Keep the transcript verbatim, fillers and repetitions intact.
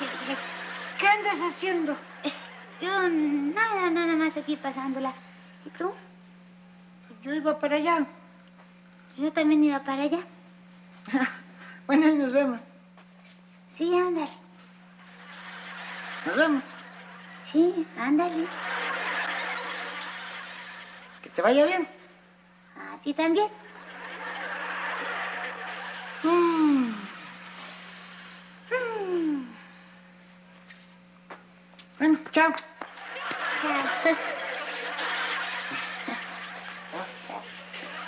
¿Qué andas haciendo? Yo nada, nada más aquí pasándola. ¿Y tú? Yo iba para allá. Yo también iba para allá. Bueno, ahí nos vemos. Sí, ándale. Nos vemos. Sí, ándale. Que te vaya bien. A ti también. Mm. Mm. Bueno, chao. Chao.